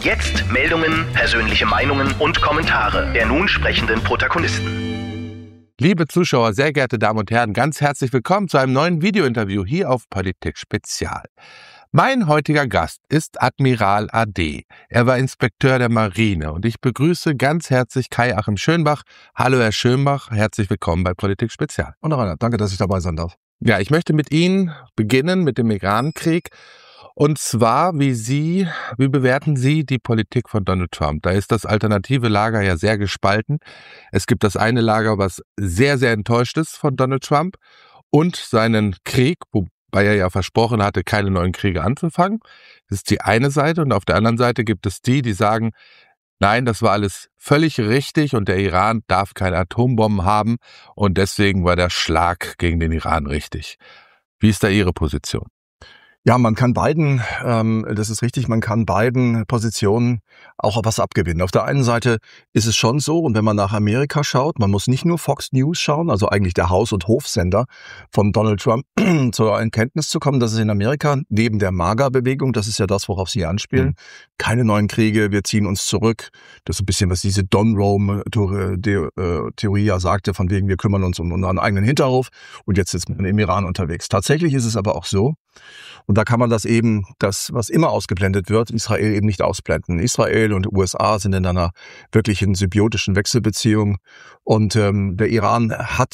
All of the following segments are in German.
Jetzt Meldungen, persönliche Meinungen und Kommentare der nun sprechenden Protagonisten. Liebe Zuschauer, sehr geehrte Damen und Herren, ganz herzlich willkommen zu einem neuen Videointerview hier auf Politik Spezial. Mein heutiger Gast ist Admiral AD. Er war Inspekteur der Marine und ich begrüße ganz herzlich Kai-Achim Schönbach. Hallo Herr Schönbach, herzlich willkommen bei Politik Spezial. Und Rainer, danke, dass ich dabei sein darf. Ja, ich möchte mit Ihnen beginnen mit dem Irankrieg. Und zwar, wie bewerten Sie die Politik von Donald Trump? Da ist das alternative Lager ja sehr gespalten. Es gibt das eine Lager, was sehr, sehr enttäuscht ist von Donald Trump und seinen Krieg, wobei er ja versprochen hatte, keine neuen Kriege anzufangen. Das ist die eine Seite. Und auf der anderen Seite gibt es die sagen, nein, das war alles völlig richtig und der Iran darf keine Atombomben haben und deswegen war der Schlag gegen den Iran richtig. Wie ist da Ihre Position? Ja, man kann beiden, das ist richtig, man kann beiden Positionen auch was abgewinnen. Auf der einen Seite ist es schon so, und wenn man nach Amerika schaut, man muss nicht nur Fox News schauen, also eigentlich der Haus- und Hofsender von Donald Trump, zur Erkenntnis zu kommen, dass es in Amerika neben der MAGA-Bewegung, das ist ja das, worauf Sie anspielen, keine neuen Kriege, wir ziehen uns zurück. Das ist ein bisschen, was diese Don-Rome-Theorie ja sagte, von wegen, wir kümmern uns um unseren eigenen Hinterhof und jetzt ist man im Iran unterwegs. Tatsächlich ist es aber auch so, und da kann man das, was immer ausgeblendet wird, Israel eben nicht ausblenden. Israel und USA sind in einer wirklichen symbiotischen Wechselbeziehung. Und der Iran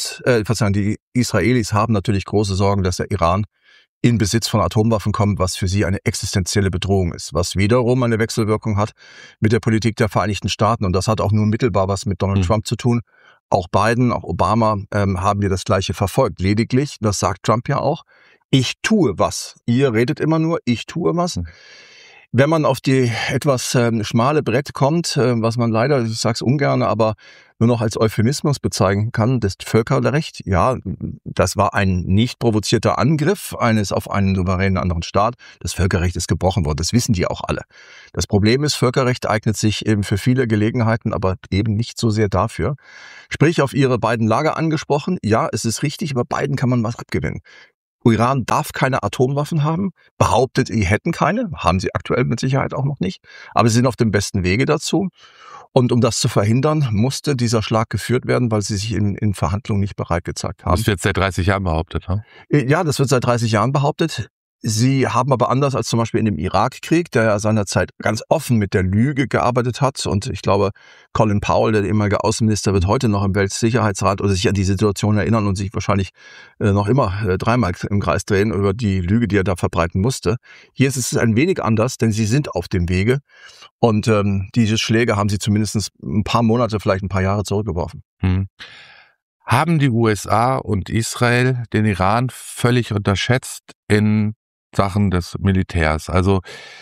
die Israelis haben natürlich große Sorgen, dass der Iran in Besitz von Atomwaffen kommt, was für sie eine existenzielle Bedrohung ist, was wiederum eine Wechselwirkung hat mit der Politik der Vereinigten Staaten. Und das hat auch nur mittelbar was mit Donald Trump zu tun. Auch Biden, auch Obama haben wir das Gleiche verfolgt. Lediglich, das sagt Trump ja auch, ich tue was. Ihr redet immer nur, ich tue was. Wenn man auf die etwas schmale Brett kommt, was man leider, ich sage es ungern, aber nur noch als Euphemismus bezeichnen kann, das Völkerrecht, ja, das war ein nicht provozierter Angriff auf einen souveränen anderen Staat. Das Völkerrecht ist gebrochen worden, das wissen die auch alle. Das Problem ist, Völkerrecht eignet sich eben für viele Gelegenheiten, aber eben nicht so sehr dafür. Sprich, auf Ihre beiden Lager angesprochen, ja, es ist richtig, aber beiden kann man was abgewinnen. Iran darf keine Atomwaffen haben, behauptet, sie hätten keine, haben sie aktuell mit Sicherheit auch noch nicht, aber sie sind auf dem besten Wege dazu. Und um das zu verhindern, musste dieser Schlag geführt werden, weil sie sich in Verhandlungen nicht bereit gezeigt haben. Das wird seit 30 Jahren behauptet, ne? Ja, das wird seit 30 Jahren behauptet. Sie haben aber anders als zum Beispiel in dem Irakkrieg, der ja seinerzeit ganz offen mit der Lüge gearbeitet hat. Und ich glaube, Colin Powell, der ehemalige Außenminister, wird heute noch im Weltsicherheitsrat oder sich an die Situation erinnern und sich wahrscheinlich noch immer dreimal im Kreis drehen über die Lüge, die er da verbreiten musste. Hier ist es ein wenig anders, denn sie sind auf dem Wege. Und diese Schläge haben sie zumindest ein paar Monate, vielleicht ein paar Jahre zurückgeworfen. Haben die USA und Israel den Iran völlig unterschätzt in Sachen des Militärs? Also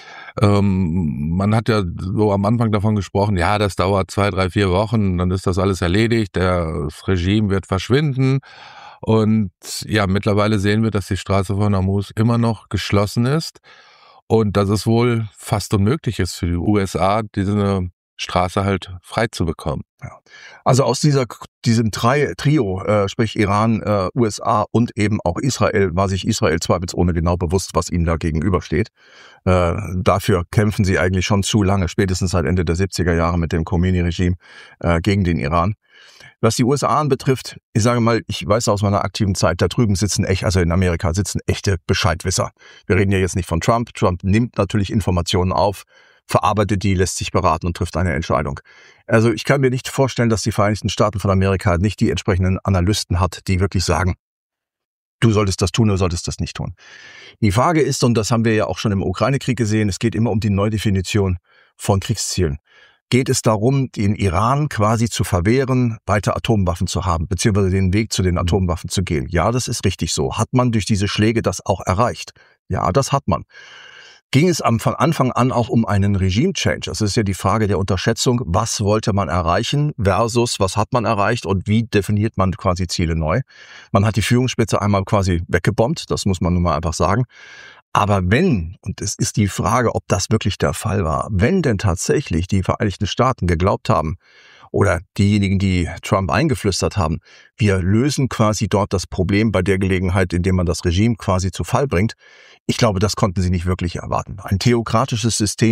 man hat ja so am Anfang davon gesprochen, ja, das dauert 2, 3, 4 Wochen, dann ist das alles erledigt, das Regime wird verschwinden. Und ja, mittlerweile sehen wir, dass die Straße von Hormuz immer noch geschlossen ist und dass es wohl fast unmöglich ist für die USA, diese Straße halt frei zu bekommen. Ja. Also aus diesem Trio, sprich Iran, USA und eben auch Israel, war sich Israel zweifelsohne genau bewusst, was ihnen da gegenübersteht. Dafür kämpfen sie eigentlich schon zu lange, spätestens seit Ende der 70er Jahre mit dem Khomeini-Regime gegen den Iran. Was die USA anbetrifft, ich sage mal, ich weiß aus meiner aktiven Zeit, da drüben in Amerika sitzen echte Bescheidwisser. Wir reden ja jetzt nicht von Trump. Trump nimmt natürlich Informationen auf, verarbeitet die, lässt sich beraten und trifft eine Entscheidung. Also ich kann mir nicht vorstellen, dass die Vereinigten Staaten von Amerika nicht die entsprechenden Analysten hat, die wirklich sagen, du solltest das tun, du solltest das nicht tun. Die Frage ist, und das haben wir ja auch schon im Ukraine-Krieg gesehen, es geht immer um die Neudefinition von Kriegszielen. Geht es darum, den Iran quasi zu verwehren, weiter Atomwaffen zu haben, beziehungsweise den Weg zu den Atomwaffen zu gehen? Ja, das ist richtig so. Hat man durch diese Schläge das auch erreicht? Ja, das hat man. Ging es von Anfang an auch um einen Regime-Change? Das ist ja die Frage der Unterschätzung. Was wollte man erreichen versus was hat man erreicht und wie definiert man quasi Ziele neu? Man hat die Führungsspitze einmal quasi weggebombt, das muss man nun mal einfach sagen. Aber wenn, und es ist die Frage, ob das wirklich der Fall war, wenn denn tatsächlich die Vereinigten Staaten geglaubt haben, oder diejenigen, die Trump eingeflüstert haben, wir lösen quasi dort das Problem bei der Gelegenheit, indem man das Regime quasi zu Fall bringt. Ich glaube, das konnten sie nicht wirklich erwarten. Ein theokratisches System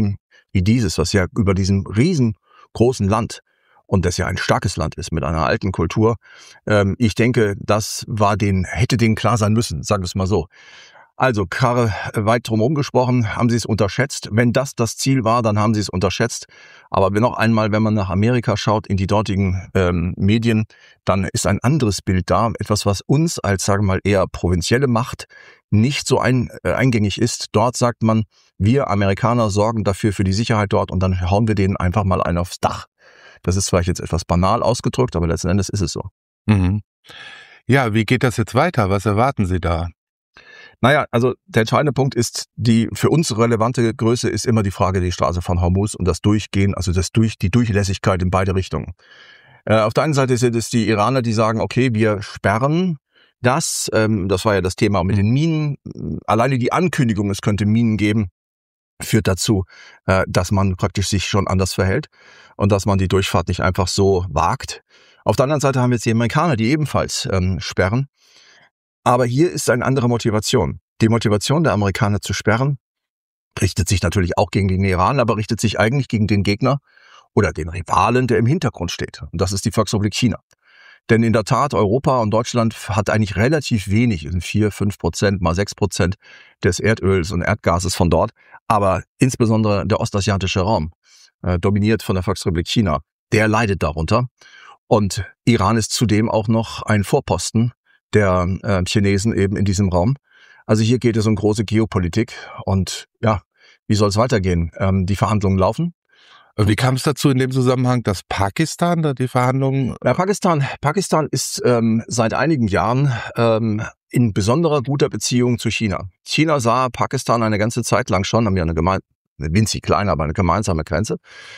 wie dieses, was ja über diesem riesengroßen Land, und das ja ein starkes Land ist mit einer alten Kultur, ich denke, das hätte denen klar sein müssen, sagen wir es mal so. Also, Karre, weit drumherum gesprochen, haben sie es unterschätzt. Wenn das Ziel war, dann haben sie es unterschätzt. Aber noch einmal, wenn man nach Amerika schaut, in die dortigen Medien, dann ist ein anderes Bild da. Etwas, was uns als, sagen wir mal, eher provinzielle Macht nicht so eingängig ist. Dort sagt man, wir Amerikaner sorgen dafür für die Sicherheit dort und dann hauen wir denen einfach mal einen aufs Dach. Das ist vielleicht jetzt etwas banal ausgedrückt, aber letzten Endes ist es so. Mhm. Ja, wie geht das jetzt weiter? Was erwarten Sie da? Naja, also der entscheidende Punkt ist, die für uns relevante Größe ist immer die Frage der Straße von Hormuz und das Durchgehen, also die Durchlässigkeit in beide Richtungen. Auf der einen Seite sind es die Iraner, die sagen, okay, wir sperren das. Das war ja das Thema mit den Minen. Alleine die Ankündigung, es könnte Minen geben, führt dazu, dass man praktisch sich schon anders verhält und dass man die Durchfahrt nicht einfach so wagt. Auf der anderen Seite haben wir jetzt die Amerikaner, die ebenfalls sperren. Aber hier ist eine andere Motivation. Die Motivation der Amerikaner zu sperren richtet sich natürlich auch gegen den Iran, aber richtet sich eigentlich gegen den Gegner oder den Rivalen, der im Hintergrund steht. Und das ist die Volksrepublik China. Denn in der Tat, Europa und Deutschland hat eigentlich relativ wenig, 4-5%, mal 6% des Erdöls und Erdgases von dort. Aber insbesondere der ostasiatische Raum, dominiert von der Volksrepublik China, der leidet darunter. Und Iran ist zudem auch noch ein Vorposten der Chinesen eben in diesem Raum. Also hier geht es um große Geopolitik und ja, wie soll es weitergehen? Die Verhandlungen laufen. Wie kam es dazu in dem Zusammenhang, dass Pakistan da die Verhandlungen... Ja, Pakistan ist seit einigen Jahren in besonderer guter Beziehung zu China. China sah Pakistan eine ganze Zeit lang schon, haben ja eine winzig kleine, aber eine gemeinsame Grenze,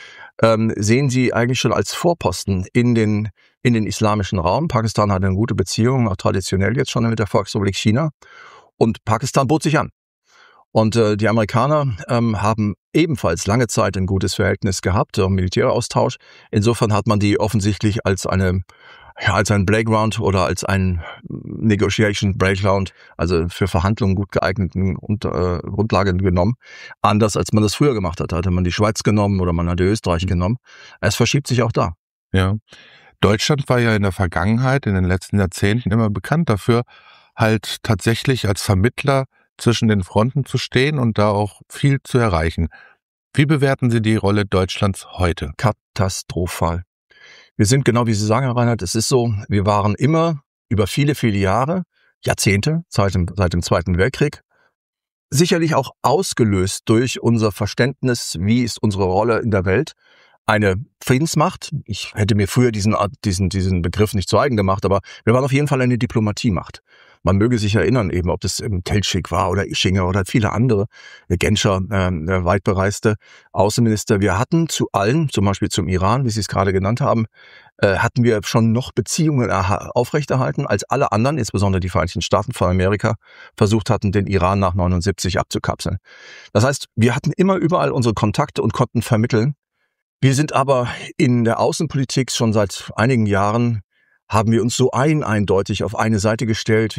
sehen sie eigentlich schon als Vorposten in den islamischen Raum. Pakistan hat eine gute Beziehung, auch traditionell jetzt schon mit der Volksrepublik China. Und Pakistan bot sich an. Und die Amerikaner haben ebenfalls lange Zeit ein gutes Verhältnis gehabt, Militäraustausch. Insofern hat man die offensichtlich als ein Playground oder als ein Negotiation Playground, also für Verhandlungen gut geeigneten Grundlagen genommen. Anders als man das früher gemacht hat. Da hatte man die Schweiz genommen oder man hatte Österreich genommen. Es verschiebt sich auch da. Ja. Deutschland war ja in der Vergangenheit, in den letzten Jahrzehnten immer bekannt dafür, halt tatsächlich als Vermittler zwischen den Fronten zu stehen und da auch viel zu erreichen. Wie bewerten Sie die Rolle Deutschlands heute? Katastrophal. Wir sind, genau wie Sie sagen, Herr Reinhardt, es ist so, wir waren immer über viele, viele Jahre, Jahrzehnte, seit dem Zweiten Weltkrieg, sicherlich auch ausgelöst durch unser Verständnis, wie ist unsere Rolle in der Welt, eine Friedensmacht. Ich hätte mir früher diesen Begriff nicht zu eigen gemacht, aber wir waren auf jeden Fall eine Diplomatiemacht. Man möge sich erinnern, eben, ob das Teltschik war oder Ischinger oder viele andere, Genscher, der weit bereiste Außenminister. Wir hatten zu allen, zum Beispiel zum Iran, wie Sie es gerade genannt haben, hatten wir schon noch Beziehungen aufrechterhalten, als alle anderen, insbesondere die Vereinigten Staaten von Amerika, versucht hatten, den Iran nach 79 abzukapseln. Das heißt, wir hatten immer überall unsere Kontakte und konnten vermitteln. Wir sind aber in der Außenpolitik schon seit einigen Jahren, haben wir uns so eindeutig auf eine Seite gestellt.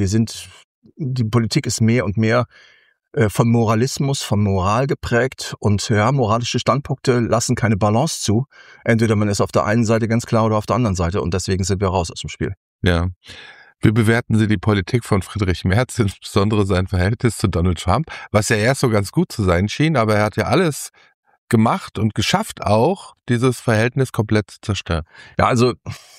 Die Politik ist mehr und mehr von Moralismus, von Moral geprägt und ja, moralische Standpunkte lassen keine Balance zu. Entweder man ist auf der einen Seite ganz klar oder auf der anderen Seite und deswegen sind wir raus aus dem Spiel. Ja. Wie bewerten Sie die Politik von Friedrich Merz, insbesondere sein Verhältnis zu Donald Trump, was ja erst so ganz gut zu sein schien, aber er hat ja alles gemacht und geschafft auch, dieses Verhältnis komplett zu zerstören. Ja, also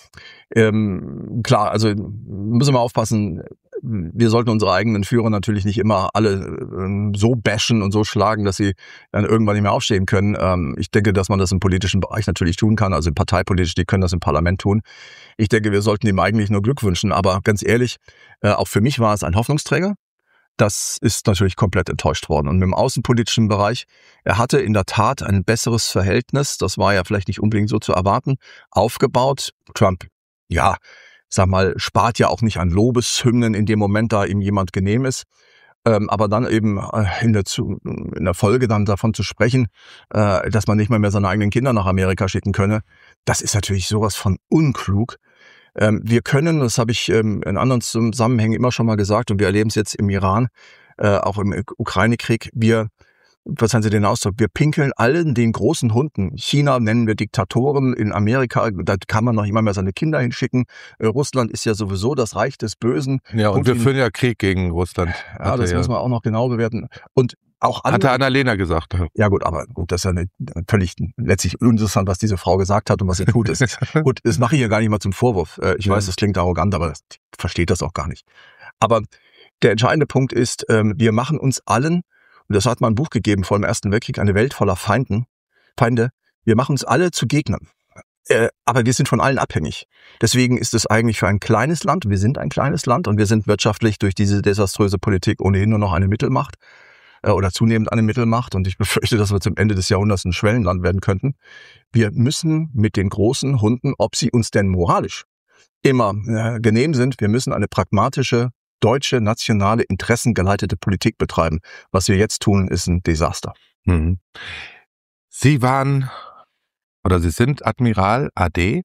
klar, also müssen wir aufpassen, wir sollten unsere eigenen Führer natürlich nicht immer alle so bashen und so schlagen, dass sie dann irgendwann nicht mehr aufstehen können. Ich denke, dass man das im politischen Bereich natürlich tun kann, also parteipolitisch, die können das im Parlament tun. Ich denke, wir sollten ihm eigentlich nur Glück wünschen, aber ganz ehrlich, auch für mich war es ein Hoffnungsträger. Das ist natürlich komplett enttäuscht worden. Und im außenpolitischen Bereich, er hatte in der Tat ein besseres Verhältnis, das war ja vielleicht nicht unbedingt so zu erwarten, aufgebaut. Trump, ja, sag mal, spart ja auch nicht an Lobeshymnen in dem Moment, da ihm jemand genehm ist. Aber dann eben in der Folge dann davon zu sprechen, dass man nicht mal mehr seine eigenen Kinder nach Amerika schicken könne, das ist natürlich sowas von unklug. Wir können, das habe ich in anderen Zusammenhängen immer schon mal gesagt und wir erleben es jetzt im Iran, auch im Ukraine-Krieg, wir verzeihen Sie den Ausdruck, wir pinkeln allen den großen Hunden. China nennen wir Diktatoren, in Amerika, da kann man noch immer mehr seine Kinder hinschicken. Russland ist ja sowieso das Reich des Bösen. Ja, und Putin, wir führen ja Krieg gegen Russland. Ja, das muss man auch noch genau bewerten. Und auch andere, hatte Annalena gesagt. Ja gut, aber gut, das ist ja völlig letztlich uninteressant, was diese Frau gesagt hat und was sie tut. Gut, das mache ich ja gar nicht mal zum Vorwurf. Ich weiß, das klingt arrogant, aber versteht das auch gar nicht. Aber der entscheidende Punkt ist, wir machen uns allen, und das hat mal ein Buch gegeben vor dem Ersten Weltkrieg, eine Welt voller Feinde. Wir machen uns alle zu Gegnern. Aber wir sind von allen abhängig. Deswegen ist es eigentlich für ein kleines Land, wir sind ein kleines Land und wir sind wirtschaftlich durch diese desaströse Politik ohnehin nur noch eine Mittelmacht oder zunehmend eine Mittelmacht, und ich befürchte, dass wir zum Ende des Jahrhunderts ein Schwellenland werden könnten. Wir müssen mit den großen Hunden, ob sie uns denn moralisch immer genehm sind, wir müssen eine pragmatische, deutsche, nationale, interessengeleitete Politik betreiben. Was wir jetzt tun, ist ein Desaster. Mhm. Sie sind Admiral AD.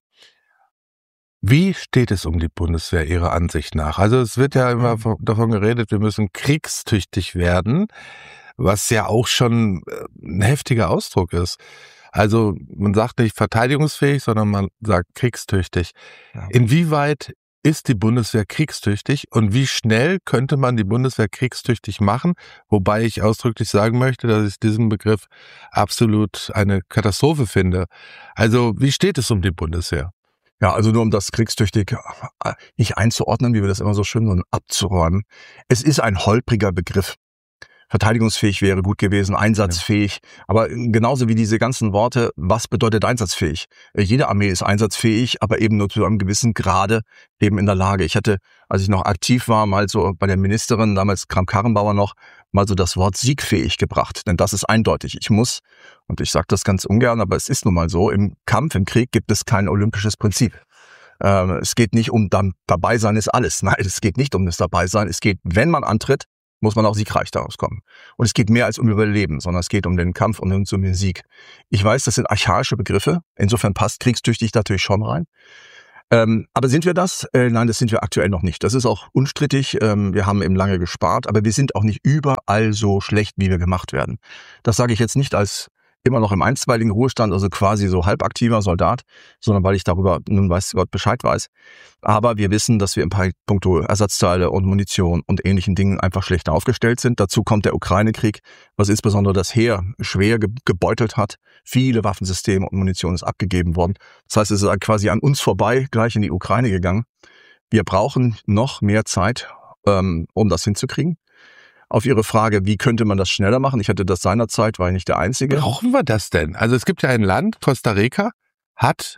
Wie steht es um die Bundeswehr Ihrer Ansicht nach? Also es wird ja immer davon geredet, wir müssen kriegstüchtig werden, was ja auch schon ein heftiger Ausdruck ist. Also man sagt nicht verteidigungsfähig, sondern man sagt kriegstüchtig. Ja. Inwieweit ist die Bundeswehr kriegstüchtig und wie schnell könnte man die Bundeswehr kriegstüchtig machen? Wobei ich ausdrücklich sagen möchte, dass ich diesen Begriff absolut eine Katastrophe finde. Also wie steht es um die Bundeswehr? Ja, also nur um das kriegstüchtig nicht einzuordnen, wie wir das immer so schön, sondern abzuräumen. Es ist ein holpriger Begriff. Verteidigungsfähig wäre gut gewesen, einsatzfähig. Ja. Aber genauso wie diese ganzen Worte, was bedeutet einsatzfähig? Jede Armee ist einsatzfähig, aber eben nur zu einem gewissen Grade eben in der Lage. Ich hatte, als ich noch aktiv war, mal so bei der Ministerin, damals Kramp-Karrenbauer noch, mal so das Wort siegfähig gebracht. Denn das ist eindeutig. Ich muss, und ich sage das ganz ungern, aber es ist nun mal so, im Kampf, im Krieg gibt es kein olympisches Prinzip. Es geht nicht um dabei sein ist alles. Nein, es geht nicht um das Dabeisein. Es geht, wenn man antritt, muss man auch siegreich daraus kommen. Und es geht mehr als um Überleben, sondern es geht um den Kampf und um den Sieg. Ich weiß, das sind archaische Begriffe. Insofern passt kriegstüchtig natürlich schon rein. Aber sind wir das? Nein, das sind wir aktuell noch nicht. Das ist auch unstrittig. Wir haben eben lange gespart, aber wir sind auch nicht überall so schlecht, wie wir gemacht werden. Das sage ich jetzt nicht als immer noch im einstweiligen Ruhestand, also quasi so halbaktiver Soldat, sondern weil ich darüber, nun weiß Gott, Bescheid weiß. Aber wir wissen, dass wir im puncto Ersatzteile und Munition und ähnlichen Dingen einfach schlechter aufgestellt sind. Dazu kommt der Ukraine-Krieg, was insbesondere das Heer schwer gebeutelt hat. Viele Waffensysteme und Munition ist abgegeben worden. Das heißt, es ist quasi an uns vorbei gleich in die Ukraine gegangen. Wir brauchen noch mehr Zeit, um das hinzukriegen. Auf Ihre Frage, wie könnte man das schneller machen? Ich hatte das seinerzeit, war ich nicht der Einzige. Brauchen wir das denn? Also es gibt ja ein Land, Costa Rica, hat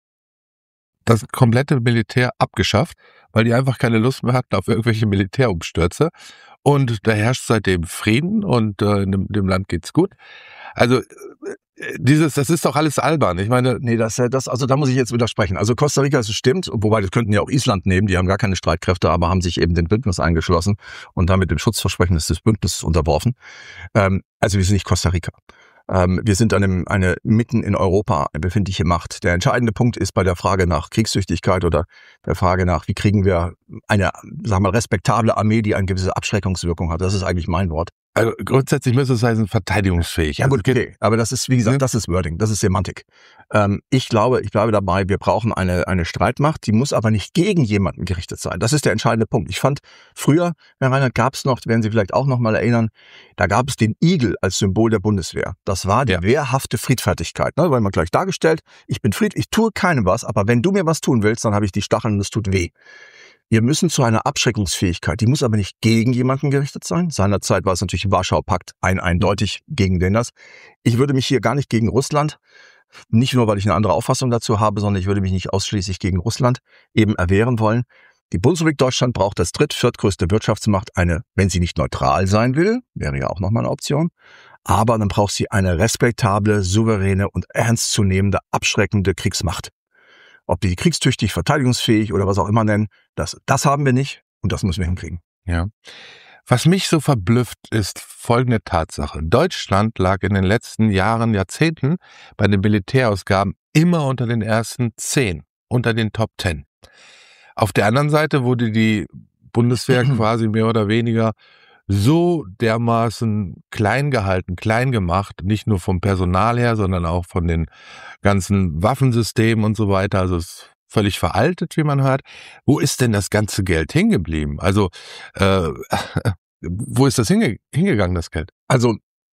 das komplette Militär abgeschafft, weil die einfach keine Lust mehr hatten auf irgendwelche Militärumstürze. Und da herrscht seitdem Frieden und dem Land geht's gut. Also das ist doch alles albern. Ich meine, nee, also da muss ich jetzt widersprechen. Also Costa Rica, es stimmt, wobei das könnten ja auch Island nehmen, die haben gar keine Streitkräfte, aber haben sich eben dem Bündnis eingeschlossen und damit dem Schutzversprechen des Bündnisses unterworfen. Also wir sind nicht Costa Rica. Wir sind eine mitten in Europa befindliche Macht. Der entscheidende Punkt ist bei der Frage nach Kriegstüchtigkeit oder der Frage nach, wie kriegen wir eine, sagen wir mal, respektable Armee, die eine gewisse Abschreckungswirkung hat. Das ist eigentlich mein Wort. Also grundsätzlich müsste es heißen, verteidigungsfähig. Ja gut, okay. Aber das ist, wie gesagt, das ist Wording, das ist Semantik. Ich bleibe dabei, wir brauchen eine Streitmacht, die muss aber nicht gegen jemanden gerichtet sein. Das ist der entscheidende Punkt. Ich fand, früher, Herr Reinhardt, gab es noch, werden Sie vielleicht auch noch mal erinnern, da gab es den Igel als Symbol der Bundeswehr. Das war die wehrhafte Friedfertigkeit. Ne? Weil man gleich dargestellt, ich bin friedlich, ich tue keinem was, aber wenn du mir was tun willst, dann habe ich die Stacheln und es tut weh. Wir müssen zu einer Abschreckungsfähigkeit, die muss aber nicht gegen jemanden gerichtet sein. Seinerzeit war es natürlich Warschau-Pakt eindeutig gegen den das. Ich würde mich hier gar nicht gegen Russland, nicht nur, weil ich eine andere Auffassung dazu habe, sondern ich würde mich nicht ausschließlich gegen Russland eben erwehren wollen. Die Bundesrepublik Deutschland braucht als viertgrößte Wirtschaftsmacht wenn sie nicht neutral sein will, wäre ja auch nochmal eine Option, aber dann braucht sie eine respektable, souveräne und ernstzunehmende, abschreckende Kriegsmacht. Ob die kriegstüchtig, verteidigungsfähig oder was auch immer nennen, das haben wir nicht und das müssen wir hinkriegen. Ja. Was mich so verblüfft, ist folgende Tatsache. Deutschland lag in den letzten Jahren, Jahrzehnten bei den Militärausgaben immer unter den ersten 10, unter den Top 10. Auf der anderen Seite wurde die Bundeswehr quasi mehr oder weniger so dermaßen klein gehalten, klein gemacht, nicht nur vom Personal her, sondern auch von den ganzen Waffensystemen und so weiter. Also es ist völlig veraltet, wie man hört. Wo ist denn das ganze Geld hingeblieben? Also wo ist das hingegangen, das Geld? Also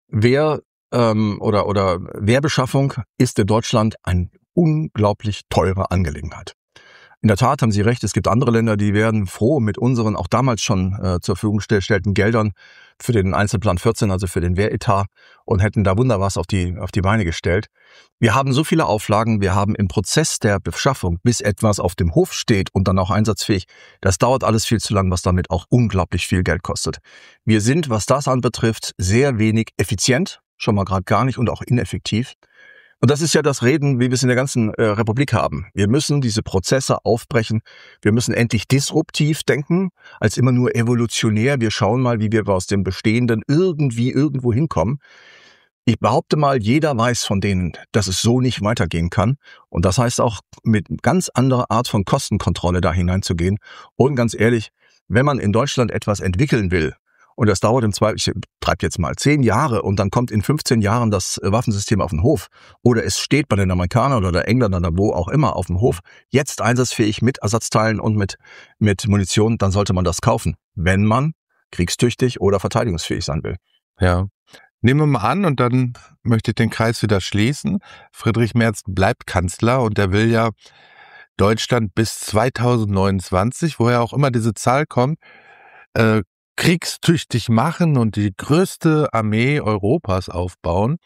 Wehrbeschaffung ist in Deutschland eine unglaublich teure Angelegenheit. In der Tat haben Sie recht, es gibt andere Länder, die werden froh mit unseren auch damals schon zur Verfügung gestellten Geldern für den Einzelplan 14, also für den Wehretat, und hätten da wunderbar was auf die Beine gestellt. Wir haben so viele Auflagen, wir haben im Prozess der Beschaffung, bis etwas auf dem Hof steht und dann auch einsatzfähig, das dauert alles viel zu lang, was damit auch unglaublich viel Geld kostet. Wir sind, was das anbetrifft, sehr wenig effizient, schon mal gerade gar nicht, und auch ineffektiv. Und das ist ja das Reden, wie wir es in der ganzen Republik haben. Wir müssen diese Prozesse aufbrechen. Wir müssen endlich disruptiv denken, als immer nur evolutionär. Wir schauen mal, wie wir aus dem Bestehenden irgendwo hinkommen. Ich behaupte mal, jeder weiß von denen, dass es so nicht weitergehen kann. Und das heißt auch, mit ganz anderer Art von Kostenkontrolle da hineinzugehen. Und ganz ehrlich, wenn man in Deutschland etwas entwickeln will, und das dauert ich treibe jetzt mal 10 Jahre und dann kommt in 15 Jahren das Waffensystem auf den Hof, oder es steht bei den Amerikanern oder der Engländern oder wo auch immer auf dem Hof, jetzt einsatzfähig mit Ersatzteilen und mit Munition, dann sollte man das kaufen, wenn man kriegstüchtig oder verteidigungsfähig sein will. Ja. Nehmen wir mal an, und dann möchte ich den Kreis wieder schließen. Friedrich Merz bleibt Kanzler und er will ja Deutschland bis 2029, woher auch immer diese Zahl kommt, kriegstüchtig machen und die größte Armee Europas aufbauen.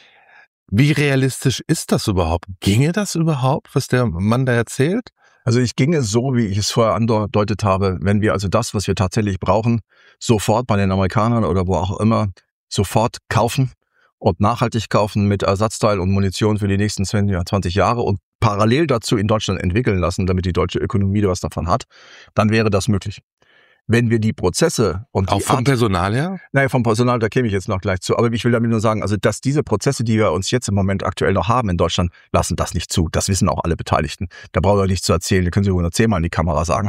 Wie realistisch ist das überhaupt? Ginge das überhaupt, was der Mann da erzählt? Also ich ginge so, wie ich es vorher angedeutet habe, wenn wir also das, was wir tatsächlich brauchen, sofort bei den Amerikanern oder wo auch immer, sofort kaufen und nachhaltig kaufen mit Ersatzteil und Munition für die nächsten 20 Jahre und parallel dazu in Deutschland entwickeln lassen, damit die deutsche Ökonomie was davon hat, dann wäre das möglich. Wenn wir die Prozesse und auch vom Personal her? Naja, vom Personal, da käme ich jetzt noch gleich zu. Aber ich will damit nur sagen, also dass diese Prozesse, die wir uns jetzt im Moment aktuell noch haben in Deutschland, lassen das nicht zu. Das wissen auch alle Beteiligten. Da brauchen wir nicht zu erzählen. Da können Sie nur 10-mal in die Kamera sagen.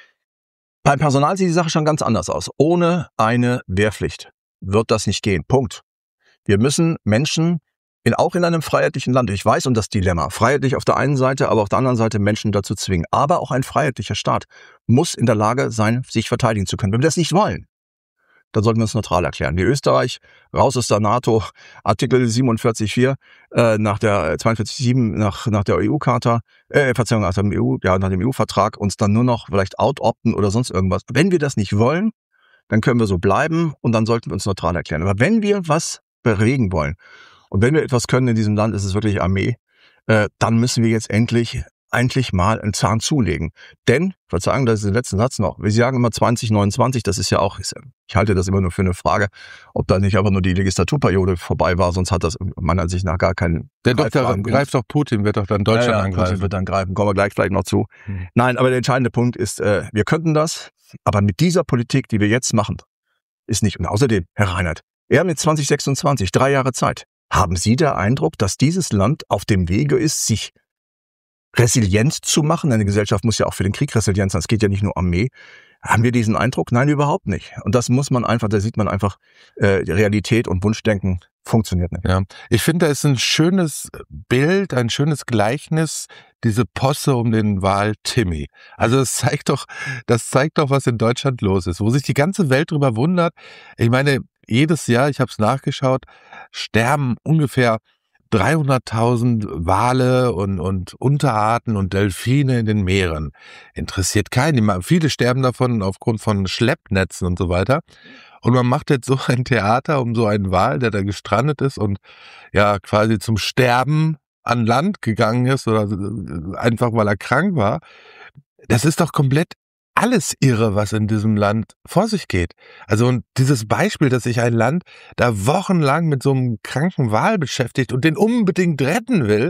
Beim Personal sieht die Sache schon ganz anders aus. Ohne eine Wehrpflicht wird das nicht gehen. Punkt. Wir müssen Menschen auch in einem freiheitlichen Land, ich weiß um das Dilemma, freiheitlich auf der einen Seite, aber auf der anderen Seite Menschen dazu zwingen. Aber auch ein freiheitlicher Staat muss in der Lage sein, sich verteidigen zu können. Wenn wir das nicht wollen, dann sollten wir uns neutral erklären. Wie Österreich, raus aus der NATO, Artikel 47.4 nach der 42.7 nach der EU-Charta, nach dem EU-Vertrag, uns dann nur noch vielleicht out-opten oder sonst irgendwas. Wenn wir das nicht wollen, dann können wir so bleiben und dann sollten wir uns neutral erklären. Aber wenn wir was bewegen wollen, und wenn wir etwas können in diesem Land, ist es wirklich Armee, dann müssen wir jetzt endlich mal einen Zahn zulegen. Denn, Verzeihung, das ist der letzte Satz noch, wir sagen immer 2029, das ist ja auch, ich halte das immer nur für eine Frage, ob da nicht einfach nur die Legislaturperiode vorbei war, sonst hat das meiner Ansicht nach gar keinen... Der greift doch Putin, wird doch dann Deutschland angreifen. Putin wird dann greifen, kommen wir gleich vielleicht noch zu. Nein, aber der entscheidende Punkt ist, wir könnten das, aber mit dieser Politik, die wir jetzt machen, ist nicht. Und außerdem, Herr Reinhardt, wir haben jetzt 2026, 3 Jahre Zeit. Haben Sie den Eindruck, dass dieses Land auf dem Wege ist, sich resilient zu machen? Eine Gesellschaft muss ja auch für den Krieg resilient sein. Es geht ja nicht nur um Armee. Haben wir diesen Eindruck? Nein, überhaupt nicht. Und das muss man einfach, da sieht man einfach, Realität und Wunschdenken funktioniert nicht. Ja, ich finde, da ist ein schönes Bild, ein schönes Gleichnis, diese Posse um den Wal Timmy. Also das zeigt doch, was in Deutschland los ist, wo sich die ganze Welt drüber wundert. Ich meine, jedes Jahr, ich habe es nachgeschaut, sterben ungefähr 300.000 Wale und Unterarten und Delfine in den Meeren. Interessiert keinen. Viele sterben davon aufgrund von Schleppnetzen und so weiter. Und man macht jetzt so ein Theater um so einen Wal, der da gestrandet ist und ja quasi zum Sterben an Land gegangen ist oder einfach weil er krank war. Das ist doch komplett alles irre, was in diesem Land vor sich geht. Also und dieses Beispiel, dass sich ein Land da wochenlang mit so einem kranken Wal beschäftigt und den unbedingt retten will,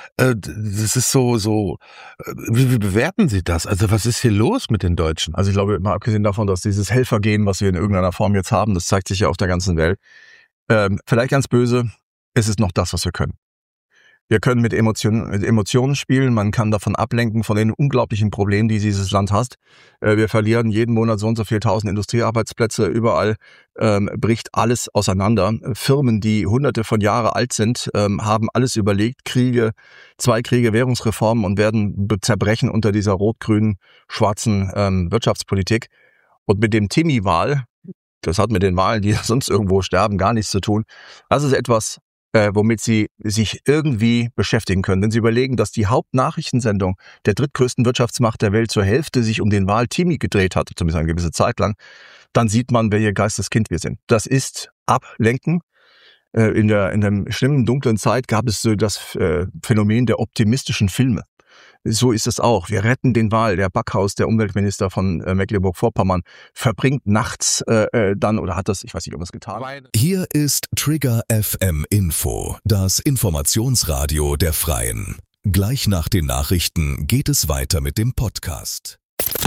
das ist so, wie bewerten Sie das? Also was ist hier los mit den Deutschen? Also ich glaube, mal abgesehen davon, dass dieses Helfergehen, was wir in irgendeiner Form jetzt haben, das zeigt sich ja auf der ganzen Welt, vielleicht ganz böse, es ist noch das, was wir können. Wir können mit Emotionen spielen, man kann davon ablenken, von den unglaublichen Problemen, die dieses Land hat. Wir verlieren jeden Monat so und so viel 1000 Industriearbeitsplätze, überall bricht alles auseinander. Firmen, die hunderte von Jahren alt sind, haben alles überlegt, zwei Kriege, Währungsreformen und werden zerbrechen unter dieser rot-grünen, schwarzen Wirtschaftspolitik. Und mit dem Timmy-Wahl, das hat mit den Wahlen, die sonst irgendwo sterben, gar nichts zu tun. Das ist etwas, womit sie sich irgendwie beschäftigen können. Wenn sie überlegen, dass die Hauptnachrichtensendung der drittgrößten Wirtschaftsmacht der Welt zur Hälfte sich um den Wahl-Timmy gedreht hat, zumindest eine gewisse Zeit lang, dann sieht man, welcher Geisteskind wir sind. Das ist Ablenken. In der schlimmen, dunklen Zeit gab es so das Phänomen der optimistischen Filme. So ist es auch. Wir retten den Wal. Der Backhaus, der Umweltminister von Mecklenburg-Vorpommern, verbringt nachts dann, oder hat das, ich weiß nicht, ob er es getan hat. Hier ist Trigger FM Info, das Informationsradio der Freien. Gleich nach den Nachrichten geht es weiter mit dem Podcast.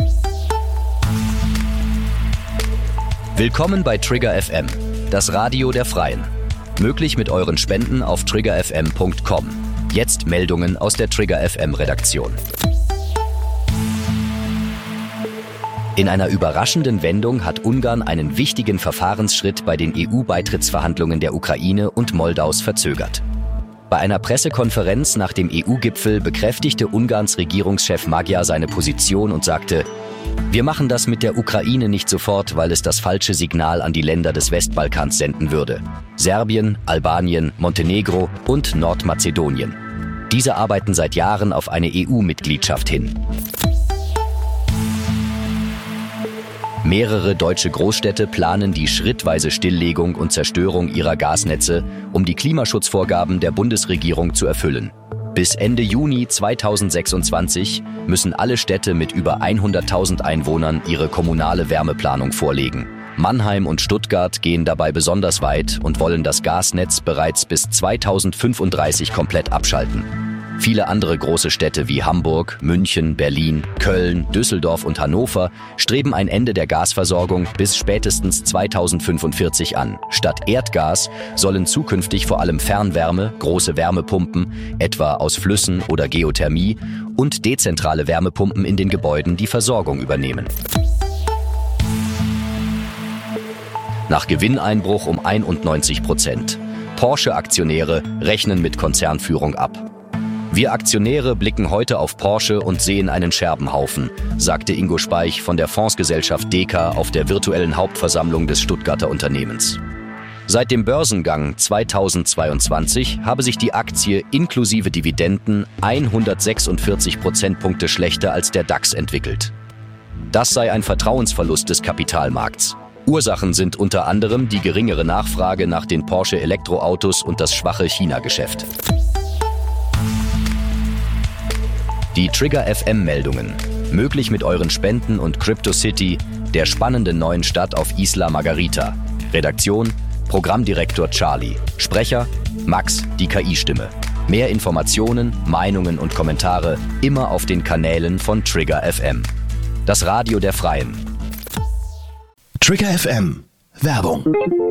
Willkommen bei Trigger FM, das Radio der Freien. Möglich mit euren Spenden auf triggerfm.com. Jetzt Meldungen aus der Trigger FM Redaktion. In einer überraschenden Wendung hat Ungarn einen wichtigen Verfahrensschritt bei den EU-Beitrittsverhandlungen der Ukraine und Moldaus verzögert. Bei einer Pressekonferenz nach dem EU-Gipfel bekräftigte Ungarns Regierungschef Magyar seine Position und sagte: Wir machen das mit der Ukraine nicht sofort, weil es das falsche Signal an die Länder des Westbalkans senden würde. Serbien, Albanien, Montenegro und Nordmazedonien. Diese arbeiten seit Jahren auf eine EU-Mitgliedschaft hin. Mehrere deutsche Großstädte planen die schrittweise Stilllegung und Zerstörung ihrer Gasnetze, um die Klimaschutzvorgaben der Bundesregierung zu erfüllen. Bis Ende Juni 2026 müssen alle Städte mit über 100.000 Einwohnern ihre kommunale Wärmeplanung vorlegen. Mannheim und Stuttgart gehen dabei besonders weit und wollen das Gasnetz bereits bis 2035 komplett abschalten. Viele andere große Städte wie Hamburg, München, Berlin, Köln, Düsseldorf und Hannover streben ein Ende der Gasversorgung bis spätestens 2045 an. Statt Erdgas sollen zukünftig vor allem Fernwärme, große Wärmepumpen, etwa aus Flüssen oder Geothermie, und dezentrale Wärmepumpen in den Gebäuden die Versorgung übernehmen. Nach Gewinneinbruch um 91%. Porsche-Aktionäre rechnen mit Konzernführung ab. Wir Aktionäre blicken heute auf Porsche und sehen einen Scherbenhaufen, sagte Ingo Speich von der Fondsgesellschaft Deka auf der virtuellen Hauptversammlung des Stuttgarter Unternehmens. Seit dem Börsengang 2022 habe sich die Aktie inklusive Dividenden 146 Prozentpunkte schlechter als der DAX entwickelt. Das sei ein Vertrauensverlust des Kapitalmarkts. Ursachen sind unter anderem die geringere Nachfrage nach den Porsche-Elektroautos und das schwache China-Geschäft. Die Trigger FM-Meldungen. Möglich mit euren Spenden und CryptoCity, der spannenden neuen Stadt auf Isla Margarita. Redaktion: Programmdirektor Charlie. Sprecher: Max, die KI-Stimme. Mehr Informationen, Meinungen und Kommentare immer auf den Kanälen von Trigger FM. Das Radio der Freien. Trigger FM. Werbung.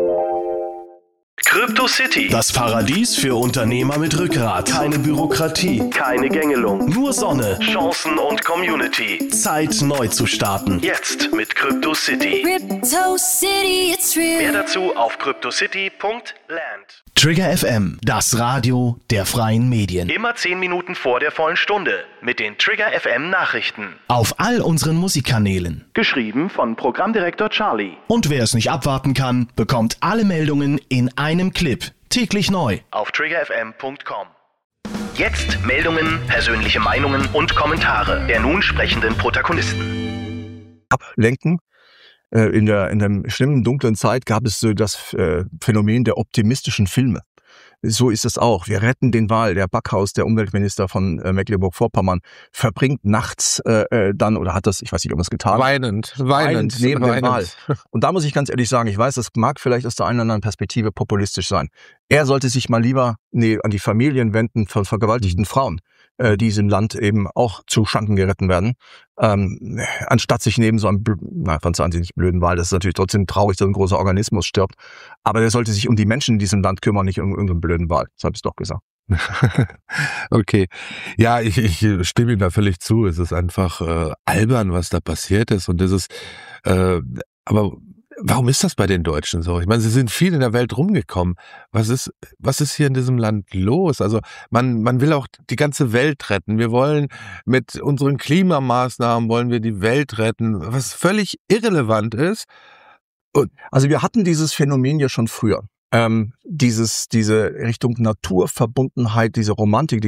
CryptoCity. Das Paradies für Unternehmer mit Rückgrat. Keine Bürokratie. Keine Gängelung. Nur Sonne. Chancen und Community. Zeit, neu zu starten. Jetzt mit CryptoCity. CryptoCity, it's real. Mehr dazu auf cryptocity.land. Trigger FM, das Radio der freien Medien. Immer 10 Minuten vor der vollen Stunde mit den Trigger FM Nachrichten. Auf all unseren Musikkanälen. Geschrieben von Programmdirektor Charlie. Und wer es nicht abwarten kann, bekommt alle Meldungen in einem Clip. Täglich neu. Auf triggerfm.com. Jetzt Meldungen, persönliche Meinungen und Kommentare der nun sprechenden Protagonisten. Ablenken. In der schlimmen, dunklen Zeit gab es so das Phänomen der optimistischen Filme. So ist es auch. Wir retten den Wal. Der Backhaus, der Umweltminister von Mecklenburg-Vorpommern, verbringt nachts dann, oder hat das, ich weiß nicht, ob er es getan hat. Weinend neben dem Wal. Und da muss ich ganz ehrlich sagen, ich weiß, das mag vielleicht aus der einen oder anderen Perspektive populistisch sein. Er sollte sich mal lieber an die Familien wenden von vergewaltigten Frauen, die in diesem Land eben auch zu Schanden geritten werden, anstatt sich neben so einem, wahnsinnig blöden Wal, das ist natürlich trotzdem traurig, dass ein großer Organismus stirbt, aber der sollte sich um die Menschen in diesem Land kümmern, nicht um irgendeinen blöden Wal. Das habe ich doch gesagt. Okay. Ja, ich stimme Ihnen da völlig zu. Es ist einfach albern, was da passiert ist. Und das ist, aber warum ist das bei den Deutschen so? Ich meine, sie sind viel in der Welt rumgekommen. Was ist hier in diesem Land los? Also man will auch die ganze Welt retten. Wir wollen mit unseren Klimamaßnahmen wollen wir die Welt retten, was völlig irrelevant ist. Also wir hatten dieses Phänomen ja schon früher. Diese Richtung Naturverbundenheit, diese Romantik,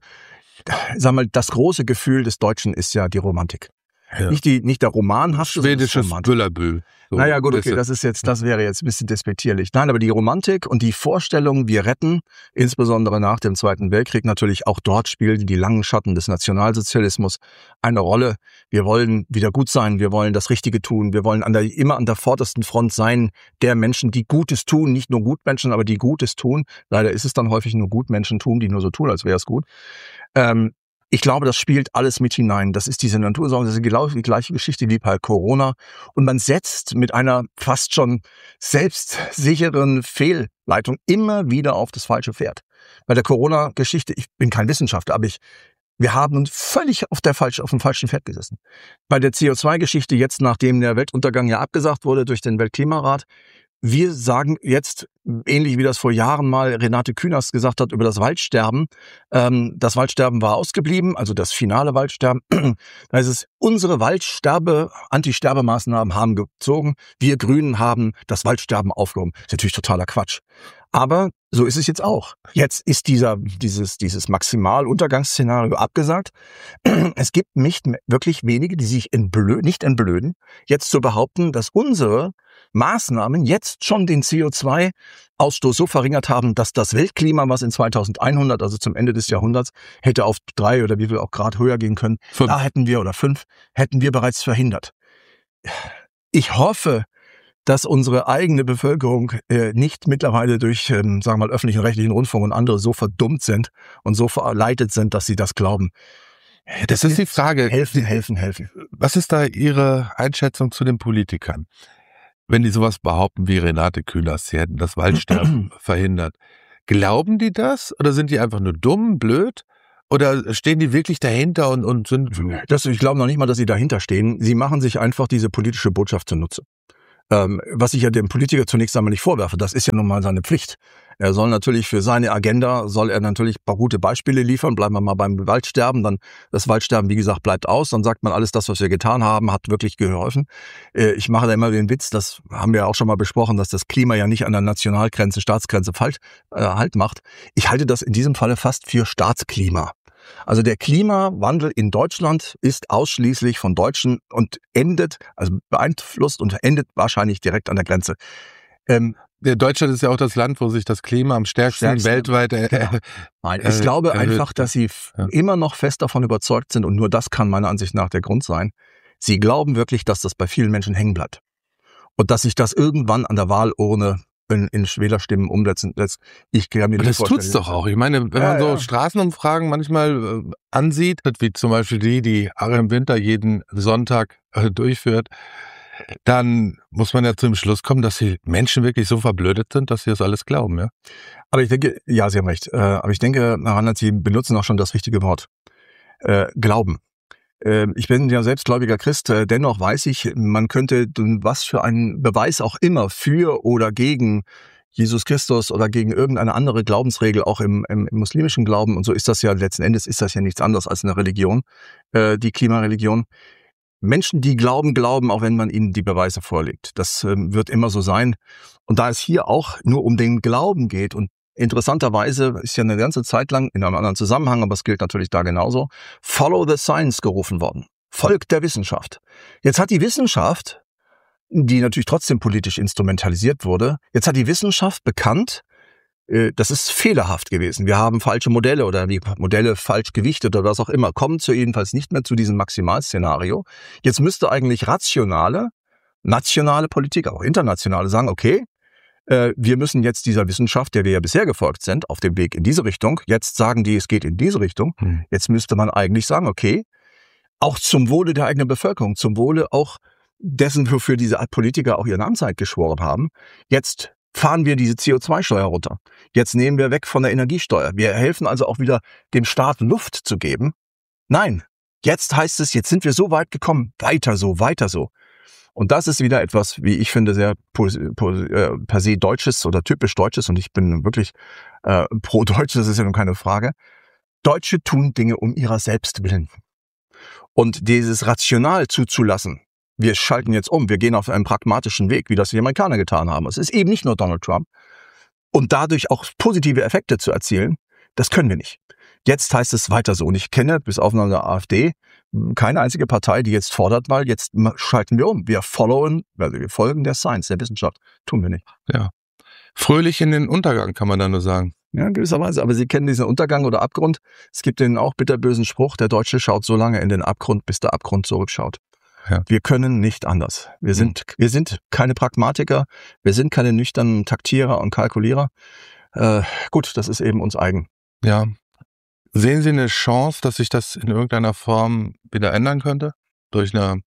das große Gefühl des Deutschen ist ja die Romantik. Ja. Nicht der romanhafte, Schwedisches Büllerbühl. So, naja, gut, okay, das wäre jetzt ein bisschen despektierlich. Nein, aber die Romantik und die Vorstellung, wir retten, insbesondere nach dem Zweiten Weltkrieg natürlich, auch dort spielten die langen Schatten des Nationalsozialismus eine Rolle. Wir wollen wieder gut sein, wir wollen das Richtige tun, wir wollen immer an der vordersten Front sein, der Menschen, die Gutes tun, nicht nur Gutmenschen, aber die Gutes tun. Leider ist es dann häufig nur Gutmenschentum, die nur so tun, als wäre es gut. Ich glaube, das spielt alles mit hinein. Das ist diese Natursorge, das ist die gleiche Geschichte wie bei Corona. Und man setzt mit einer fast schon selbstsicheren Fehlleitung immer wieder auf das falsche Pferd. Bei der Corona-Geschichte, ich bin kein Wissenschaftler, aber wir haben uns völlig auf dem falschen Pferd gesessen. Bei der CO2-Geschichte jetzt, nachdem der Weltuntergang ja abgesagt wurde durch den Weltklimarat, wir sagen jetzt, ähnlich wie das vor Jahren mal Renate Künast gesagt hat über das Waldsterben, das Waldsterben war ausgeblieben, also das finale Waldsterben. Da ist es, unsere Anti-Sterbemaßnahmen haben gezogen, wir Grünen haben das Waldsterben aufgehoben. Das ist natürlich totaler Quatsch. Aber so ist es jetzt auch. Jetzt ist dieses Maximaluntergangsszenario abgesagt. Es gibt nicht wirklich wenige, die sich nicht entblöden, jetzt zu behaupten, dass unsere Maßnahmen jetzt schon den CO2-Ausstoß so verringert haben, dass das Weltklima, was in 2100, also zum Ende des Jahrhunderts, hätte auf 3 oder wie viel auch Grad höher gehen können, 5. Da hätten wir bereits verhindert. Ich hoffe, dass unsere eigene Bevölkerung nicht mittlerweile durch, sagen wir mal, öffentlichen rechtlichen Rundfunk und andere so verdummt sind und so verleitet sind, dass sie das glauben. Das ist die Frage. Helfen. Was ist da Ihre Einschätzung zu den Politikern? Wenn die sowas behaupten wie Renate Künast, sie hätten das Waldsterben verhindert. Glauben die das? Oder sind die einfach nur dumm, blöd? Oder stehen die wirklich dahinter und sind... Ich glaube noch nicht mal, dass sie dahinter stehen. Sie machen sich einfach diese politische Botschaft zunutze. Was ich ja dem Politiker zunächst einmal nicht vorwerfe, das ist ja nun mal seine Pflicht. Er soll natürlich für seine Agenda, ein paar gute Beispiele liefern. Bleiben wir mal beim Waldsterben, dann das Waldsterben, wie gesagt, bleibt aus. Dann sagt man, alles das, was wir getan haben, hat wirklich geholfen. Ich mache da immer den Witz, das haben wir auch schon mal besprochen, dass das Klima ja nicht an der Nationalgrenze, Staatsgrenze Halt macht. Ich halte das in diesem Falle fast für Staatsklima. Also der Klimawandel in Deutschland ist ausschließlich von Deutschen und beeinflusst und endet wahrscheinlich direkt an der Grenze. Deutschland ist ja auch das Land, wo sich das Klima am stärksten weltweit Nein, ich glaube einfach, dass sie immer noch fest davon überzeugt sind, und nur das kann meiner Ansicht nach der Grund sein. Sie glauben wirklich, dass das bei vielen Menschen hängen bleibt. Und dass sich das irgendwann an der Wahlurne in Wählerstimmen umsetzen lässt. Ich kann mir nicht vorstellen. Das tut's doch auch. Ich meine, wenn man so Straßenumfragen manchmal ansieht, wie zum Beispiel die Achim Winter jeden Sonntag durchführt, dann muss man ja zum Schluss kommen, dass die Menschen wirklich so verblödet sind, dass sie das alles glauben, ja? Aber ich denke, ja, Sie haben recht. Aber ich denke, Herr Randert, Sie benutzen auch schon das richtige Wort. Glauben. Ich bin ja selbstgläubiger Christ, dennoch weiß ich, man könnte was für einen Beweis auch immer für oder gegen Jesus Christus oder gegen irgendeine andere Glaubensregel, auch im muslimischen Glauben, und so ist das ja, letzten Endes ist das ja nichts anderes als eine Religion, die Klimareligion. Menschen, die glauben, auch wenn man ihnen die Beweise vorlegt. Das wird immer so sein. Und da es hier auch nur um den Glauben geht, und interessanterweise ist ja eine ganze Zeit lang in einem anderen Zusammenhang, aber es gilt natürlich da genauso, Follow the Science gerufen worden. Folgt der Wissenschaft. Jetzt hat die Wissenschaft, die natürlich trotzdem politisch instrumentalisiert wurde, jetzt hat die Wissenschaft bekannt, das ist fehlerhaft gewesen. Wir haben falsche Modelle oder die Modelle falsch gewichtet oder was auch immer, kommen jedenfalls nicht mehr zu diesem Maximalszenario. Jetzt müsste eigentlich rationale, nationale Politik, auch internationale sagen, okay, wir müssen jetzt dieser Wissenschaft, der wir ja bisher gefolgt sind, auf dem Weg in diese Richtung, jetzt sagen die, es geht in diese Richtung. Jetzt müsste man eigentlich sagen, okay, auch zum Wohle der eigenen Bevölkerung, zum Wohle auch dessen, wofür diese Politiker auch ihre Amtszeit geschworen haben, jetzt fahren wir diese CO2-Steuer runter. Jetzt nehmen wir weg von der Energiesteuer. Wir helfen also auch wieder dem Staat Luft zu geben. Nein, jetzt heißt es, jetzt sind wir so weit gekommen, weiter so, weiter so. Und das ist wieder etwas, wie ich finde, sehr per se Deutsches oder typisch Deutsches. Und ich bin wirklich pro Deutsch, das ist ja nun keine Frage. Deutsche tun Dinge um ihrer selbst willen. Und dieses rational zuzulassen, wir schalten jetzt um, wir gehen auf einen pragmatischen Weg, wie das die Amerikaner getan haben. Es ist eben nicht nur Donald Trump. Und dadurch auch positive Effekte zu erzielen, das können wir nicht. Jetzt heißt es weiter so. Und ich kenne, bis auf eine AfD, keine einzige Partei, die jetzt fordert, mal, jetzt schalten wir um. Wir folgen der Science, der Wissenschaft. Tun wir nicht. Ja. Fröhlich in den Untergang, kann man da nur sagen. Ja, in gewisser Weise. Aber Sie kennen diesen Untergang oder Abgrund. Es gibt den auch bitterbösen Spruch, der Deutsche schaut so lange in den Abgrund, bis der Abgrund zurückschaut. Ja. Wir können nicht anders. Wir sind keine Pragmatiker, wir sind keine nüchternen Taktierer und Kalkulierer. Gut, das ist eben uns eigen. Ja. Sehen Sie eine Chance, dass sich das in irgendeiner Form wieder ändern könnte? Durch eine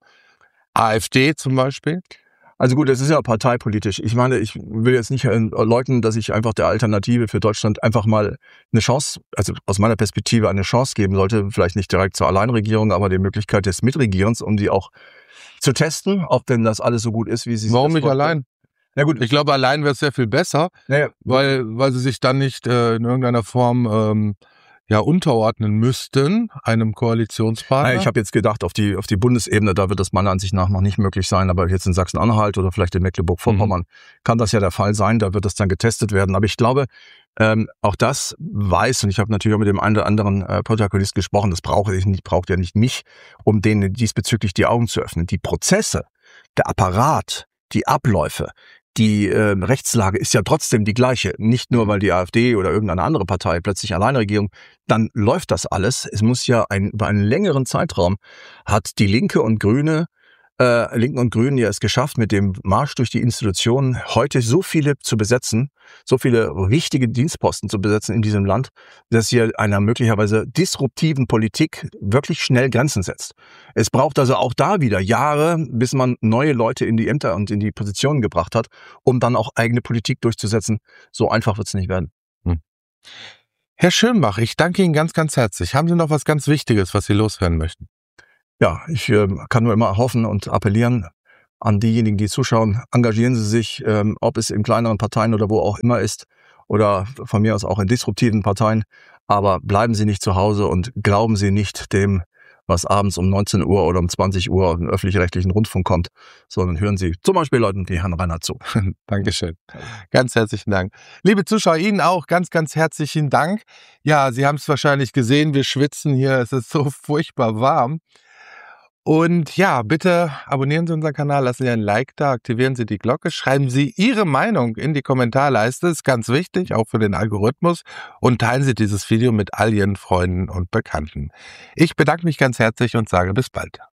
AfD zum Beispiel? Also gut, das ist ja parteipolitisch. Ich meine, ich will jetzt nicht leugnen, dass ich einfach der Alternative für Deutschland einfach mal eine Chance, also aus meiner Perspektive eine Chance geben sollte, vielleicht nicht direkt zur Alleinregierung, aber die Möglichkeit des Mitregierens, um die auch zu testen, ob denn das alles so gut ist, wie sie sich Warum nicht allein? Na gut, Ich glaube, allein wäre es sehr viel besser, weil sie sich dann nicht in irgendeiner Form unterordnen müssten einem Koalitionspartner. Ich habe jetzt gedacht, auf die Bundesebene, da wird das meiner Ansicht nach noch nicht möglich sein, aber jetzt in Sachsen-Anhalt oder vielleicht in Mecklenburg-Vorpommern kann das ja der Fall sein, da wird das dann getestet werden. Aber ich glaube, auch das weiß, und ich habe natürlich auch mit dem einen oder anderen Protagonist gesprochen, das braucht ja nicht mich, um denen diesbezüglich die Augen zu öffnen. Die Prozesse, der Apparat, die Abläufe, die Rechtslage ist ja trotzdem die gleiche. Nicht nur, weil die AfD oder irgendeine andere Partei plötzlich Alleinregierung, dann läuft das alles. Es muss ja über einen längeren Zeitraum hat die Linken und Grünen ja es geschafft, mit dem Marsch durch die Institutionen heute so viele zu besetzen, so viele wichtige Dienstposten zu besetzen in diesem Land, dass hier einer möglicherweise disruptiven Politik wirklich schnell Grenzen setzt. Es braucht also auch da wieder Jahre, bis man neue Leute in die Ämter und in die Positionen gebracht hat, um dann auch eigene Politik durchzusetzen. So einfach wird es nicht werden. Herr Schönbach, ich danke Ihnen ganz, ganz herzlich. Haben Sie noch was ganz Wichtiges, was Sie loswerden möchten? Ja, ich kann nur immer hoffen und appellieren an diejenigen, die zuschauen. Engagieren Sie sich, ob es in kleineren Parteien oder wo auch immer ist oder von mir aus auch in disruptiven Parteien. Aber bleiben Sie nicht zu Hause und glauben Sie nicht dem, was abends um 19 Uhr oder um 20 Uhr im öffentlich-rechtlichen Rundfunk kommt, sondern hören Sie zum Beispiel Leuten wie Herrn Reinhardt zu. Dankeschön. Ganz herzlichen Dank. Liebe Zuschauer, Ihnen auch ganz, ganz herzlichen Dank. Ja, Sie haben es wahrscheinlich gesehen, wir schwitzen hier, es ist so furchtbar warm. Und ja, bitte abonnieren Sie unseren Kanal, lassen Sie ein Like da, aktivieren Sie die Glocke, schreiben Sie Ihre Meinung in die Kommentarleiste, ist ganz wichtig, auch für den Algorithmus, und teilen Sie dieses Video mit all Ihren Freunden und Bekannten. Ich bedanke mich ganz herzlich und sage bis bald.